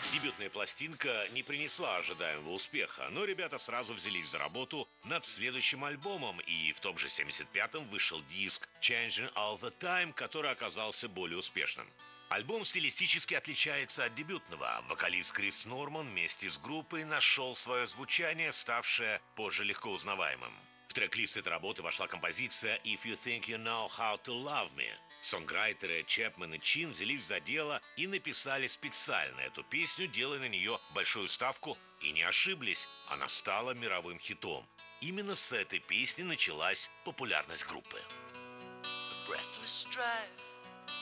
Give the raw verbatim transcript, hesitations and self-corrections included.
Дебютная пластинка не принесла ожидаемого успеха, но ребята сразу взялись за работу над следующим альбомом, и в том же семьдесят пятом вышел диск «Changing All the Time», который оказался более успешным. Альбом стилистически отличается от дебютного. Вокалист Крис Норман вместе с группой нашел свое звучание, ставшее позже легко узнаваемым. В трек-лист этой работы вошла композиция «If You Think You Know How to Love Me». Сонграйтеры Чепмен и Чин взялись за дело и написали специально эту песню, делая на нее большую ставку, и не ошиблись, она стала мировым хитом. Именно с этой песни началась популярность группы. Breathless strife